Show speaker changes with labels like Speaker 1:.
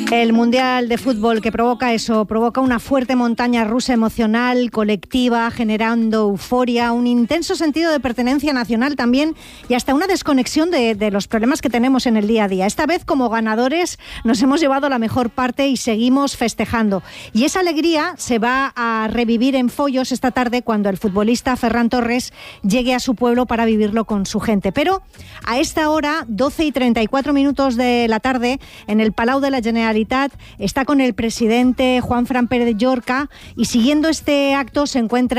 Speaker 1: El Mundial de Fútbol que provoca eso, provoca una fuerte montaña rusa emocional, colectiva, generando euforia, un intenso sentido de pertenencia nacional también y hasta una desconexión de los problemas que tenemos en el día a día. Esta vez, como ganadores, nos hemos llevado la mejor parte y seguimos festejando. Y esa alegría se va a revivir en Foios esta tarde cuando el futbolista Ferran Torres llegue a su pueblo para vivirlo con su gente. Pero a esta hora, 12:34 de la tarde, en el Palau de la Generalitat, está con el presidente Juan Fran Pérez Llorca y siguiendo este acto se encuentra